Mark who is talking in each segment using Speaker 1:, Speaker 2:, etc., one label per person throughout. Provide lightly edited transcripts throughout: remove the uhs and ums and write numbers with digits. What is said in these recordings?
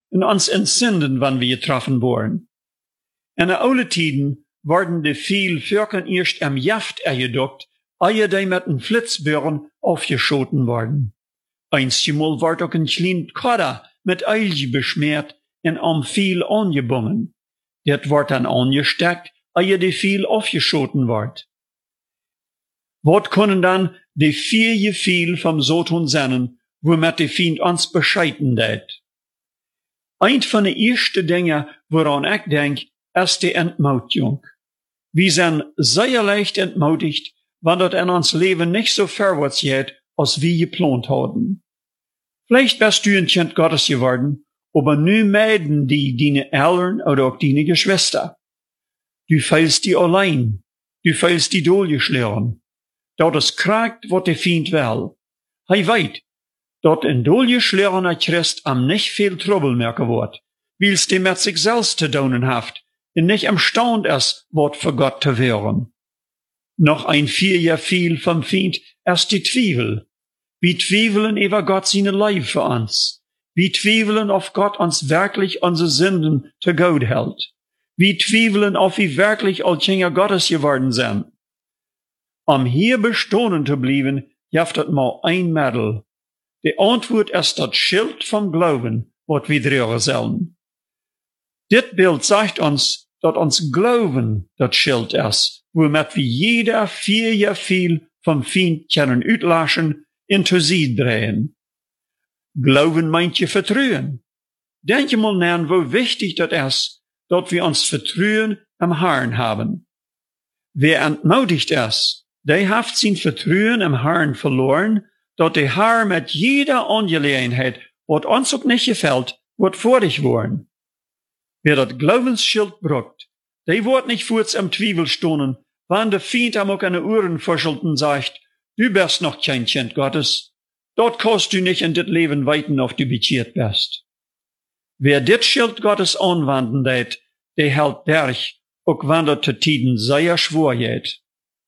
Speaker 1: en ons inzinden wann wir getroffen worden. In de oude tiden worden de viel Völkern erst am Jaft ergeduckt, ehe die mit een Flitzbüren aufgeschoten worden. Einstmal ward auch ein klein Kodder mit Eilge beschmiert en am viel angebungen. Dat wordt dann angesteckt, ehe de viel aufgeschoten wordt. Wat kunnen dan de vier viel vom Satan zijn, womit de Feind ons bescheiden deed? Een van de eerste dingen waaraan ik denk, is de entmutigung. Wir sind sehr leicht entmutigt, wenn das in ons Leben nicht so vorwärts geht, als wir geplant haben. Vielleicht bist du ein Kind Gottes geworden, aber nu meiden die deine Eltern oder auch deine Geschwister. Du fühlst die allein, du fühlst die durchgeschlagen. Dat is kraakt wat de Feind will. Hij weet, dat een durchgeschlagener Christ am nicht viel Trouble merken wordt, wils die met sich selbst te doen heeft, en nicht imstand is wat voor Gott te wehren. Noch ein vierjahr viel vom Feind ist die Zweifel. Wir zweifeln über Gott seine Liebe für uns. Wir zweifeln, ob Gott uns wirklich unsere Sünden zu Gott hält. Wir zweifeln, ob wir wirklich als Kinder Gottes geworden sind. Um hier bestehen zu bleiben, jaft das mal ein Mittel. Die Antwort ist das Schild vom Glauben, was wir tragen sollen. Dit Bild sagt uns, dass uns Glauben das Schild ist, womit wir jeder vierjahr viel vom Feind können uitlaschen en zu sie drehen. Glauben meint je Vertrauen. Denk je mal nach, wo wichtig das ist, dass wir uns Vertrauen am Herrn haben. Wer entmutigt ist, der hat sein Vertrauen im Herrn verloren, dass der Herr mit jeder Angelegenheit, was uns auch nicht gefällt, wird vordig worden. Wer das Glaubensschild brucht, der wird nicht kurz am Zweifel stohnen, wann der Feind am auch an den Ohren fuschelt und sagt, du bist noch kein Kind Gottes, dort kannst du nicht in dit Leben weiten, auf du bekehrt bist. Wer dit Schild Gottes anwenden det, der hält Berg, auch wenn das zu Tiden sehr schwor geht.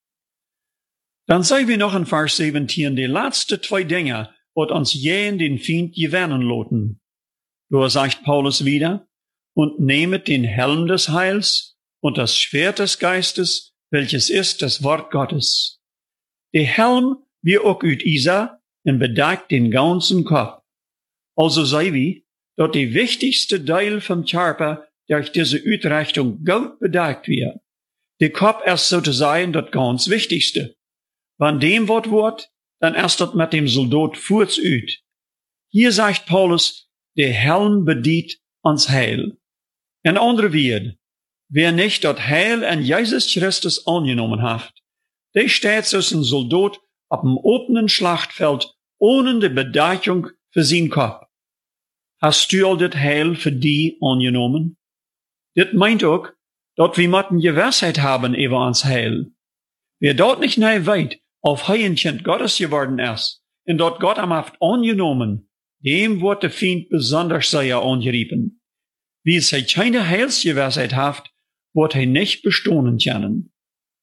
Speaker 1: Dann sei wir noch in Vers 17 die letzte zwei Dinge, wat uns jähen den Feind gewinnen loten. Da sagt Paulus wieder, und nehmet den Helm des Heils und das Schwert des Geistes, welches ist das Wort Gottes. Der Helm, wie auch ut Isa, und bedeckt den ganzen Kopf. Also sei wie, dass die wichtigste Teil vom Körper durch diese Uitrichtung gut bedeckt wird. Der Kopf ist sozusagen das ganz Wichtigste. Wenn dem wird, dann ist das mit dem Soldat furz ut. Hier sagt Paulus, der Helm bedient ans Heil. In andere Wort, wer nicht das Heil in Jesus Christus angenommen hat, der steht als ein Soldat auf dem offenen Schlachtfeld ohne die Bedeckung für seinen Kopf. Hast du all das Heil für die angenommen? Das meint auch, dass wir müssen Gewissheit haben über uns Heil. Wer dort nicht nahe weit, auf ein Kind Gottes geworden ist, und dort Gott am Haft angenommen, dem wird der Feind besonders sehr angeriefen. Wie es keine Heilsgewissheit hat, wird nicht bestehen können.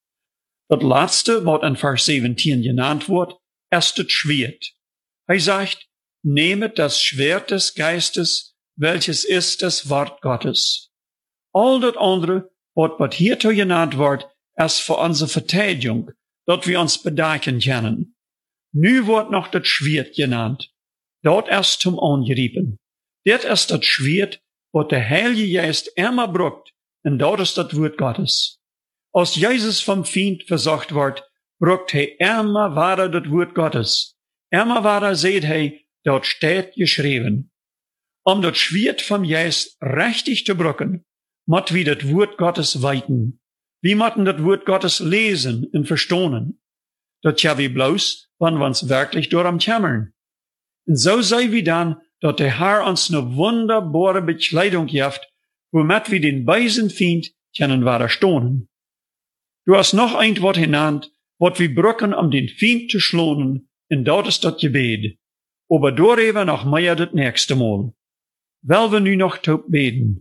Speaker 1: Das letzte, was in Vers 17 genannt wird, ist das Schwert. Er sagt, nehmet das Schwert des Geistes, welches ist das Wort Gottes. All das andere, was hierzu genannt wird, ist für unsere Verteidigung, dass wir uns bedecken können. Nu wird noch das Schwert genannt. Dort ist zum Angeriefen. Das ist das Schwert, was der Heilige Geist immer brucht, und dort ist das Wort Gottes. Als Jesus vom Feind versucht wird, brucht immer weiter das Wort Gottes. Immer weiter seht dort steht geschrieben. Das Schwert vom Geist richtig zu brucken, muss wir das Wort Gottes weiten. Wir müssen das Wort Gottes lesen und verstehen. Das ja wir bloß, wenn wir uns wirklich darum kümmern. Und so sei wir dann, dass der Herr uns eine wunderbare Bekleidung gibt, womit wir den bösen Feind können widerstehen. Du hast noch ein Wort genannt, was wir brücken, um den Feind zu schlagen, und dort ist das Gebet. Aber darüber noch mehr das nächste Mal. Weil wir nu noch beten.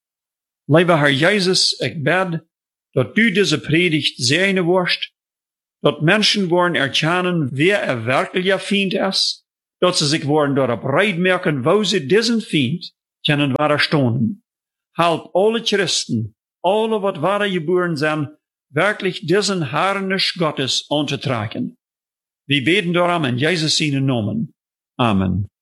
Speaker 1: Lieber Herr Jesus, ich bete, dass du diese Predigt segnen wirst, dass Menschen wollen erkennen, wer wirklicher Feind ist, dass sie sich wollen darauf bereit merken, wo sie diesen Feind können wahre stonen. Halb alle Christen, alle wat wahre geboren sind, wirklich diesen Harnisch Gottes untertragen. Wir beten darum in Jesus seinen Namen. Amen.